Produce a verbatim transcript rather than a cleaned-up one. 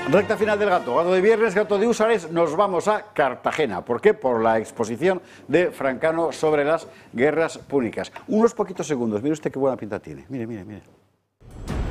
Recta final del gato, gato de viernes, gato de húsares, nos vamos a Cartagena. ¿Por qué? Por la exposición de Francano sobre las guerras púnicas. Unos poquitos segundos, mire usted qué buena pinta tiene. Mire, mire, mire.